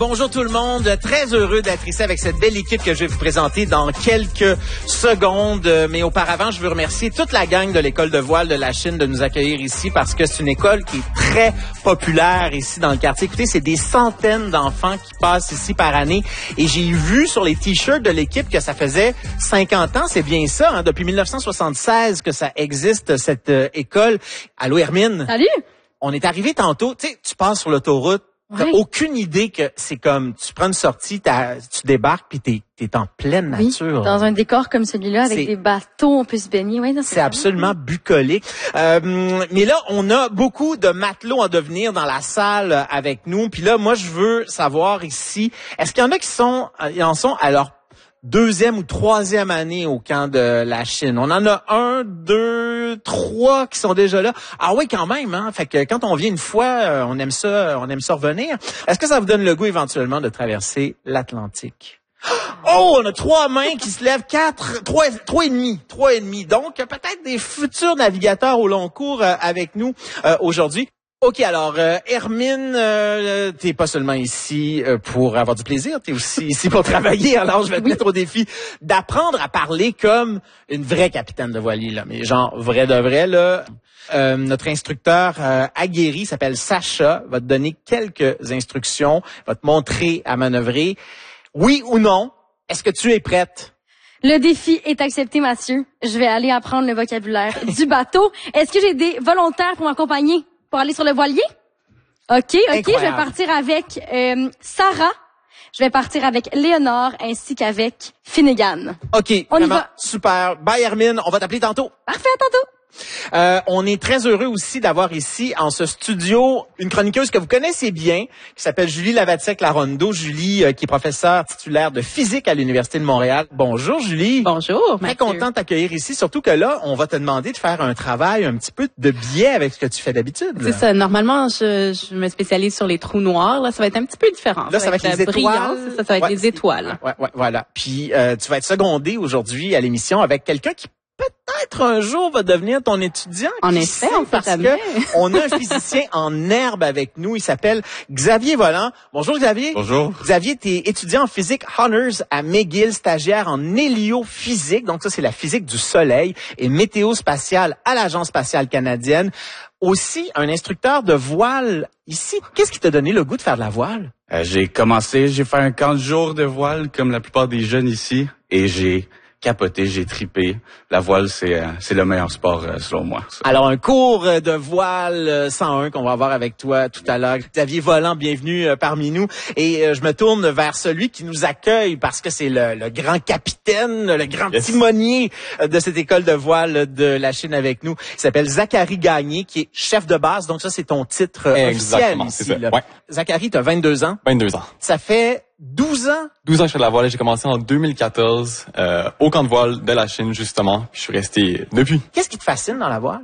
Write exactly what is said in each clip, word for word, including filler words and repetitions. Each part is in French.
bonjour tout le monde. Très heureux d'être ici avec cette belle équipe que je vais vous présenter dans quelques secondes. Mais auparavant, je veux remercier toute la gang de l'école de voile de la Chine de nous accueillir ici parce que c'est une école qui est très populaire ici dans le quartier. Écoutez, c'est des centaines d'enfants qui passent ici par année et j'ai vu sur les t-shirts de l'équipe que ça faisait cinquante ans. C'est bien ça, hein, depuis mille neuf cent soixante-seize que ça existe, cette euh, école. Allô, Hermine? Salut! On est arrivé tantôt, tu sais, tu passes sur l'autoroute, t'as Oui. aucune idée que c'est comme, tu prends une sortie, t'as, tu débarques puis t'es, t'es en pleine nature. Oui, dans un décor comme celui-là, avec C'est- des bateaux, on peut se baigner. Oui, non, C'est absolument bucolique. Euh, mais là, on a beaucoup de matelots en devenir dans la salle avec nous. Puis là, moi, je veux savoir ici, est-ce qu'il y en a qui sont, ils en sont à leur deuxième ou troisième année au camp de la Chine? On en a un, deux, trois qui sont déjà là. Ah oui, quand même, hein. Fait que quand on vient une fois, euh, on aime ça, on aime ça revenir. Est-ce que ça vous donne le goût éventuellement de traverser l'Atlantique? Oh, on a trois mains qui se lèvent, quatre, trois, trois et demi, trois et demi. Donc, peut-être des futurs navigateurs au long cours euh, avec nous euh, aujourd'hui. OK, alors, euh, Hermine, euh, t'es pas seulement ici euh, pour avoir du plaisir, t'es aussi ici pour travailler. Alors, je vais te mettre au défi d'apprendre à parler comme une vraie capitaine de voilier, là. Mais genre, vrai de vrai, là. Euh, notre instructeur euh, aguerri s'appelle Sacha, va te donner quelques instructions, va te montrer à manœuvrer. Oui ou non, est-ce que tu es prête? Le défi est accepté, Mathieu. Je vais aller apprendre le vocabulaire du bateau. Est-ce que j'ai des volontaires pour m'accompagner pour aller sur le voilier? OK, OK. Incroyable. Je vais partir avec euh, Sarah. Je vais partir avec Léonore ainsi qu'avec Finnegan. OK, On y vraiment va. super. Bye Hermine, on va t'appeler tantôt. Parfait, à tantôt. Euh, on est très heureux aussi d'avoir ici en ce studio une chroniqueuse que vous connaissez bien, qui s'appelle Julie Lavatsek-Larondo. Julie, euh, qui est professeure titulaire de physique à l'Université de Montréal. Bonjour Julie. Bonjour, Très Mathieu. content de t'accueillir ici, surtout que là, on va te demander de faire un travail un petit peu de biais avec ce que tu fais d'habitude. C'est ça. Normalement, je, je me spécialise sur les trous noirs. Là, ça va être un petit peu différent. Là, ça va être les brillant, étoiles. c'est ça, ça va être Ouais. les étoiles. Ouais, ouais, voilà. Puis euh, tu vas être secondé aujourd'hui à l'émission avec quelqu'un qui peut-être un jour va devenir ton étudiant. En Qui effet, sait, on sait parce jamais. que on a un physicien en herbe avec nous. Il s'appelle Xavier Volant. Bonjour Xavier. Bonjour. Xavier, tu es étudiant en physique honors à McGill, stagiaire en héliophysique. Donc ça, c'est la physique du soleil et météo-spatiale à l'Agence spatiale canadienne. Aussi, un instructeur de voile ici. Qu'est-ce qui t'a donné le goût de faire de la voile? Euh, j'ai commencé, j'ai fait un camp de jour de voile comme la plupart des jeunes ici et j'ai capoté, j'ai tripé. La voile, c'est euh, c'est le meilleur sport euh, selon moi. Alors, un cours euh, de voile euh, cent un qu'on va avoir avec toi tout à l'heure. Xavier Volant, bienvenue euh, parmi nous. Et euh, je me tourne vers celui qui nous accueille parce que c'est le, le grand capitaine, le grand Yes. timonier euh, de cette école de voile de la Chine avec nous. Il s'appelle Zachary Gagné, qui est chef de base. Donc ça, c'est ton titre euh, Exactement, officiel c'est ici. ça. Là. Ouais. Zachary, tu as vingt-deux ans. vingt-deux ans. Ça fait douze ans. douze ans que je fais de la voile. J'ai commencé en deux mille quatorze euh, au camp de voile de la Chine, justement. Puis je suis resté depuis. Qu'est-ce qui te fascine dans la voile?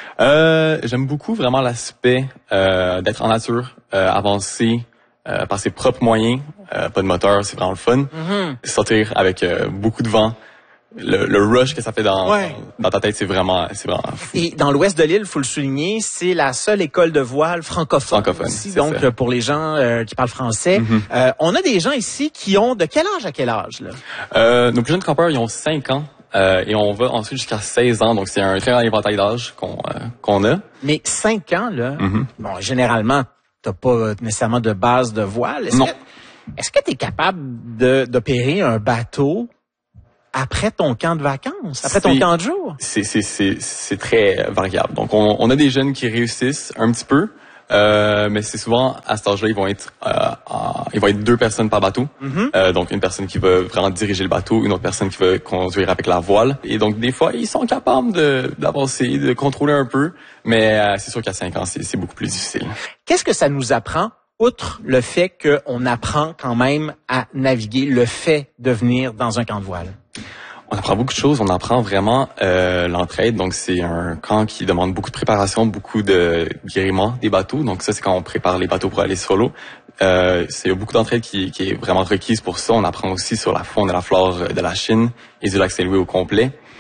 Euh, j'aime beaucoup vraiment l'aspect euh, d'être en nature, euh, avancer euh, par ses propres moyens. Euh, pas de moteur, c'est vraiment le fun. Mm-hmm. Sortir avec euh, beaucoup de vent. Le, le rush que ça fait dans, Ouais. dans ta tête, c'est vraiment, c'est vraiment fou. Et dans l'ouest de l'île, faut le souligner, c'est la seule école de voile francophone. Francophone, Aussi, c'est donc ça. euh, pour les gens euh, qui parlent français, Mhm. euh, on a des gens ici qui ont de quel âge à quel âge là? Euh, nos plus jeunes campeurs, ils ont cinq ans. Euh, et on va ensuite jusqu'à seize ans. Donc, c'est un très grand éventail d'âge qu'on euh, qu'on a. Mais cinq ans là, Mhm. bon généralement t'as pas nécessairement de base de voile. Est-ce Non. que est-ce que t'es capable de d'opérer un bateau après ton camp de vacances, après ton C'est- camp de jour? C'est c'est c'est c'est très euh, variable. Donc, on, on a des jeunes qui réussissent un petit peu. Euh, mais c'est souvent à cet âge-là, ils vont être, euh, en- ils vont être deux personnes par bateau. Mhm. Euh, donc une personne qui va vraiment diriger le bateau, une autre personne qui va conduire avec la voile. Et donc des fois, ils sont capables de d'avancer, de contrôler un peu. Mais euh, c'est sûr qu'à cinq ans, c'est c'est beaucoup plus difficile. Qu'est-ce que ça nous apprend, outre le fait qu'on apprend quand même à naviguer, le fait de venir dans un camp de voile? On apprend beaucoup de choses. On apprend vraiment euh, l'entraide. Donc, c'est un camp qui demande beaucoup de préparation, beaucoup de gréement des bateaux. Donc, ça, c'est quand on prépare les bateaux pour aller sur l'eau. Euh, c'est beaucoup d'entraide qui, qui est vraiment requise pour ça. On apprend aussi sur la faune et la flore de la Chine et du lac Saint-Louis au complet.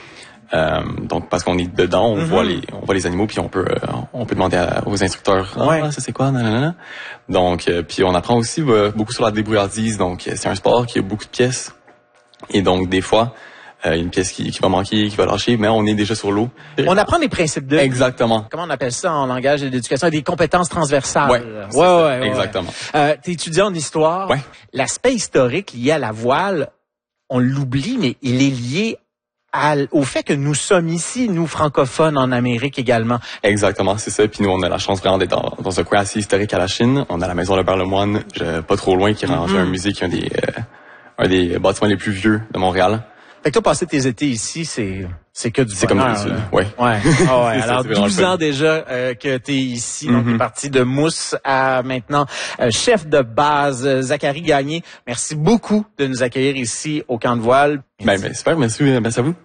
Euh, donc parce qu'on est dedans, on Mm-hmm. voit les on voit les animaux puis on peut euh, on peut demander à, aux instructeurs ah Ouais. ça c'est quoi nanana. Donc euh, puis on apprend aussi euh, beaucoup sur la débrouillardise. Donc euh, c'est un sport qui a beaucoup de pièces et donc des fois euh, une pièce qui, qui va manquer, qui va lâcher, mais on est déjà sur l'eau. On apprend des principes de... Exactement. Comment on appelle ça en langage d'éducation? Des compétences transversales. Ouais, ouais, c'est ouais, ça, ouais, ouais. exactement. Euh, t'es étudiant en histoire. Ouais. L'aspect historique lié à la voile, on l'oublie, mais il est lié à, au fait que nous sommes ici, nous francophones en Amérique également. Exactement, c'est ça. Puis nous, on a la chance vraiment d'être dans, dans un coin assez historique à la Chine. On a la maison Lebert Lemoine, je- pas trop loin, qui est rendu Mm-hmm. un musée qui est un des, euh, un des bâtiments les plus vieux de Montréal. Fait que toi, passer tes étés ici, c'est c'est que du C'est comme bonheur, d'habitude, là. ouais. Ouais. Ah ouais. C'est ça, Alors, c'est vraiment douze le fun. ans déjà euh, que tu es ici. Donc, Mhm. t'es parti de Mousse à maintenant euh, chef de base. Euh, Zachary Gagné, merci beaucoup de nous accueillir ici au camp de voile. Ben, ben super, merci, merci à vous.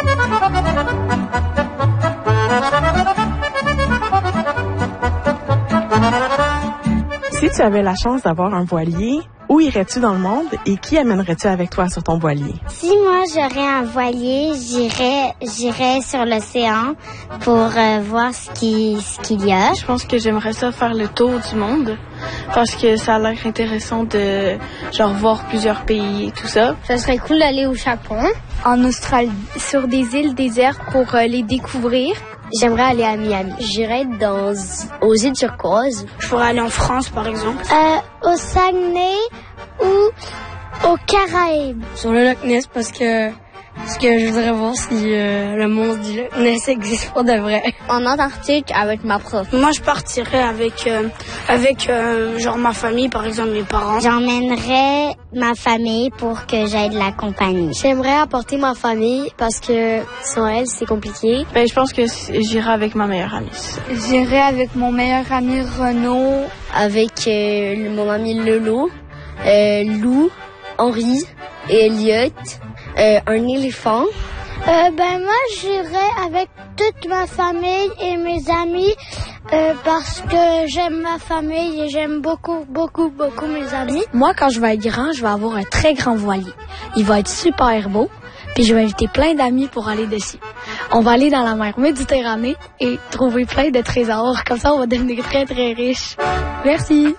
Si tu avais la chance d'avoir un voilier, où irais-tu dans le monde et qui amènerais-tu avec toi sur ton voilier? Si moi j'aurais un voilier, j'irais j'irais sur l'océan pour euh, voir ce qui ce qu'il y a. Je pense que j'aimerais ça faire le tour du monde parce que ça a l'air intéressant de genre voir plusieurs pays et tout ça. Ça serait cool d'aller au Japon, En Australie, sur des îles désertes pour euh, les découvrir. j'aimerais aller à Miami. J'irais dans aux îles turquoises, Je pourrais aller en France, par exemple. euh, au Saguenay ou aux Caraïbes. Sur le Loch Ness, parce que parce que je voudrais voir si euh, le monstre du Loch Ness existe pour de vrai. En Antarctique avec ma prof. Moi, je partirais avec euh, avec euh, genre ma famille, par exemple mes parents. J'emmènerais ma famille pour que j'aie de la compagnie. J'aimerais apporter ma famille parce que sans elle, c'est compliqué. Ben je pense que j'irai avec ma meilleure amie. J'irai avec mon meilleur ami Renaud. Avec euh, mon ami Lolo, euh, Lou, Henri et Elliot, euh, un éléphant. Euh, ben moi j'irais avec toute ma famille et mes amis euh, parce que j'aime ma famille et j'aime beaucoup, beaucoup, beaucoup mes amis. Moi, quand je vais être grand, je vais avoir un très grand voilier. Il va être super beau, puis je vais inviter plein d'amis pour aller dessus. On va aller dans la mer Méditerranée et trouver plein de trésors. Comme ça, on va devenir très, très riches. Merci.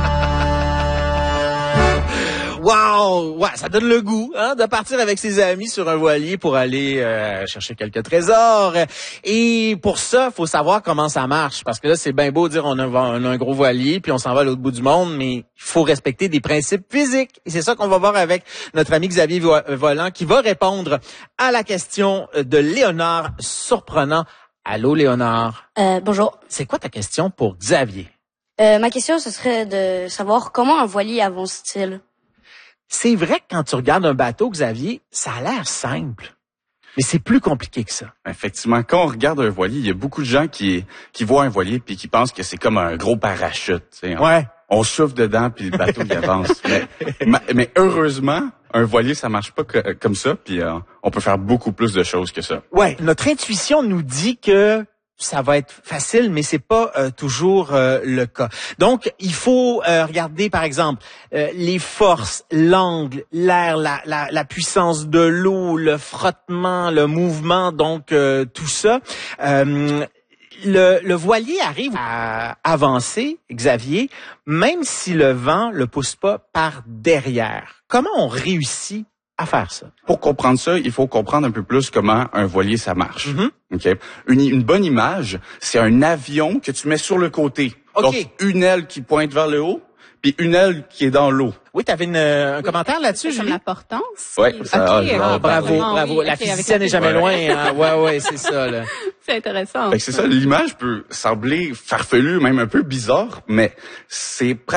Wow! Ouais, ça donne le goût hein, de partir avec ses amis sur un voilier pour aller euh, chercher quelques trésors. Et pour ça, faut savoir comment ça marche. Parce que là, c'est bien beau de dire on a, on a un gros voilier, puis on s'en va à l'autre bout du monde, mais il faut respecter des principes physiques. Et c'est ça qu'on va voir avec notre ami Xavier Volant, qui va répondre à la question de Léonard Surprenant. Allô, Léonard? Euh, bonjour. C'est quoi ta question pour Xavier? Euh, ma question, ce serait de savoir comment un voilier avance-t-il? C'est vrai que quand tu regardes un bateau, Xavier, ça a l'air simple. Mais c'est plus compliqué que ça. Effectivement, quand on regarde un voilier, il y a beaucoup de gens qui qui voient un voilier puis qui pensent que c'est comme un gros parachute. Tu sais. Ouais. On, on souffle dedans puis le bateau il avance. Mais, ma- mais heureusement, un voilier ça marche pas que- comme ça. Puis euh, on peut faire beaucoup plus de choses que ça. Ouais. Notre intuition nous dit que ça va être facile, mais c'est pas euh, toujours euh, le cas. Donc, il faut euh, regarder, par exemple, euh, les forces, l'angle, l'air, la, la, la puissance de l'eau, le frottement, le mouvement, donc euh, tout ça. Euh, le, le voilier arrive à avancer, Xavier, même si le vent le pousse pas par derrière. Comment on réussit à faire ça? Pour comprendre ça, il faut comprendre un peu plus comment un voilier ça marche. Mm-hmm. Ok. Une, une bonne image, c'est un avion que tu mets sur le côté. Ok. Donc une aile qui pointe vers le haut, puis une aile qui est dans l'eau. Oui, tu avais une, euh, un commentaire là-dessus, Comme Julie? l'importance. Ouais, Ok, ça, ah, je vais ah, en Bravo, parler. Ah bravo. oui, La ok, avec physicienne la n'est jamais physicienne. loin. Hein? Ouais, ouais, c'est ça. Là. C'est intéressant. Fait que c'est ça, l'image peut sembler farfelue, même un peu bizarre, mais c'est